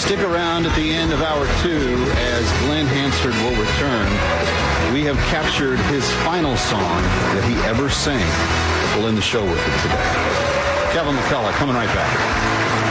Stick around at the end of hour 2 as Glenn Hansard will return. We have captured his final song that he ever sang. We'll end the show with it today. Kevin McCullough coming right back.